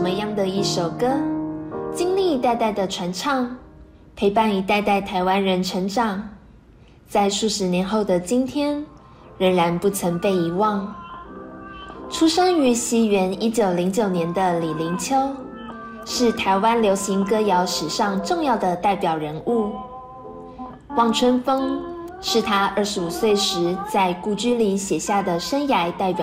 么样的一首歌，经历一代代的传唱，陪伴一代代台湾人成长，在数十年后的今天，仍然不曾被遗忘。出生于西元1909年的李臨秋，是台湾流行歌谣史上重要的代表人物。望春风是他25岁时在故居里写下的生涯代表